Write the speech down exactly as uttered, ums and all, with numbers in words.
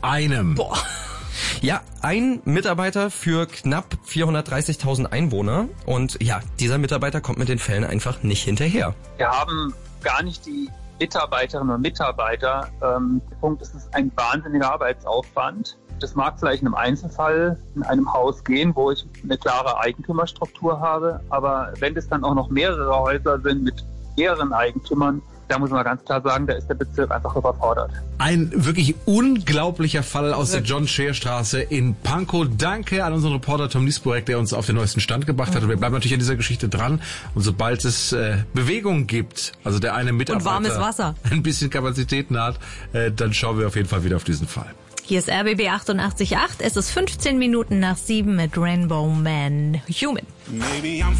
einem. Boah. Ja, ein Mitarbeiter für knapp vierhundertdreißigtausend Einwohner. Und ja, dieser Mitarbeiter kommt mit den Fällen einfach nicht hinterher. Wir haben gar nicht die Mitarbeiterinnen und Mitarbeiter. Ähm, der Punkt ist, es ist ein wahnsinniger Arbeitsaufwand. Das mag vielleicht in einem Einzelfall in einem Haus gehen, wo ich eine klare Eigentümerstruktur habe. Aber wenn es dann auch noch mehrere Häuser sind mit mehreren Eigentümern, da muss man ganz klar sagen, da ist der Bezirk einfach überfordert. Ein wirklich unglaublicher Fall aus der John-Scheer-Straße in Pankow. Danke an unseren Reporter Tom Niesburek, der uns auf den neuesten Stand gebracht hat. Und wir bleiben natürlich an dieser Geschichte dran. Und sobald es äh, Bewegung gibt, also der eine Mitarbeiter und warmes Wasser, ein bisschen Kapazitäten hat, äh, dann schauen wir auf jeden Fall wieder auf diesen Fall. Hier ist R B B achtundachtzig Komma acht. Es ist fünfzehn Minuten nach sieben mit Rainbow Man Human. Maybe I'm